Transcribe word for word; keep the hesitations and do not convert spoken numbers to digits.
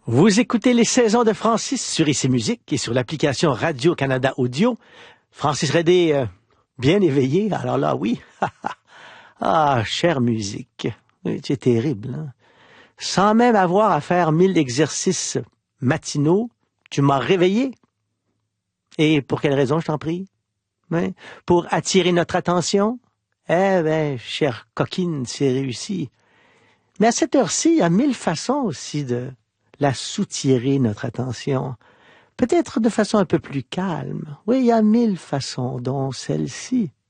Vous écoutez les saisons de Francis sur Ici Musique et sur l'application Radio-Canada Audio. Francis Redé, euh, bien éveillé, alors là, oui. Ah, chère musique, tu es terrible, hein? Sans même avoir à faire mille exercices matinaux, tu m'as réveillé. Et pour quelle raison, je t'en prie? Hein? Pour attirer notre attention? Eh bien, chère coquine, c'est réussi. Mais à cette heure-ci, il y a mille façons aussi de la soutirer, notre attention. Peut-être de façon un peu plus calme. Oui, il y a mille façons, dont celle-ci.